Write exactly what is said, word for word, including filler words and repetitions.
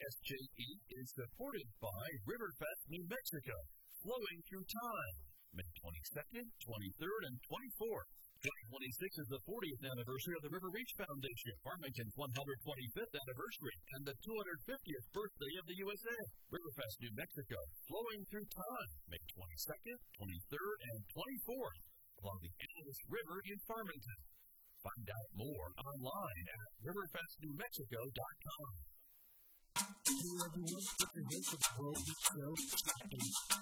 S J E is supported by Riverfest New Mexico, flowing through time, May twenty-second, twenty-third, and twenty-fourth. twenty twenty-six is the fortieth anniversary of the River Reach Foundation, Farmington's one hundred twenty-fifth anniversary, and the two hundred fiftieth birthday of the U S A. Riverfest New Mexico, flowing through time, May twenty-second, twenty-third, and twenty-fourth, along the Angeles River in Farmington. Find out more online at riverfest new mexico dot com.